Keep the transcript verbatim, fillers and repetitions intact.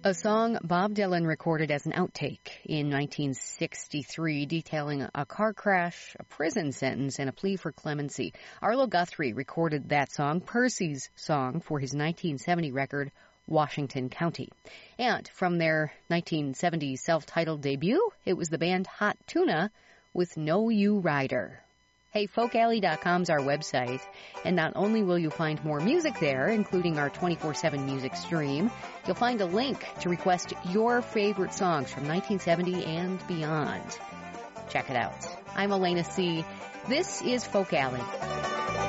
A song Bob Dylan recorded as an outtake in nineteen sixty-three, detailing a car crash, a prison sentence, and a plea for clemency. Arlo Guthrie recorded that song, Percy's song, for his nineteen seventy record, Washington County. And from their nineteen seventy self-titled debut, it was the band Hot Tuna with No You Rider. Hey, folk alley dot com's our website, and not only will you find more music there, including our twenty-four seven music stream, you'll find a link to request your favorite songs from nineteen seventy and beyond. Check it out. I'm Elena C. This is Folk Alley.